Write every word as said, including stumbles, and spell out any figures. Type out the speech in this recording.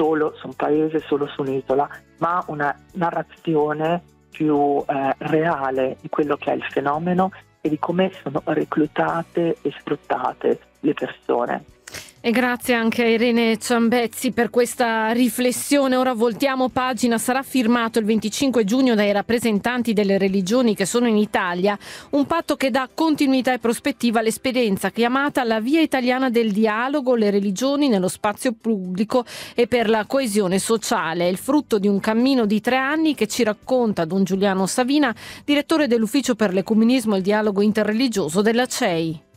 solo su un paese, solo su un'isola, ma una narrazione più eh, reale di quello che è il fenomeno e di come sono reclutate e sfruttate le persone. E grazie anche a Irene Ciambezzi per questa riflessione. Ora voltiamo pagina. Sarà firmato il venticinque giugno dai rappresentanti delle religioni che sono in Italia un patto che dà continuità e prospettiva all'esperienza chiamata la Via Italiana del Dialogo, le religioni nello spazio pubblico e per la coesione sociale. È il frutto di un cammino di tre anni che ci racconta Don Giuliano Savina, direttore dell'Ufficio per l'Ecumenismo e il Dialogo Interreligioso della C E I.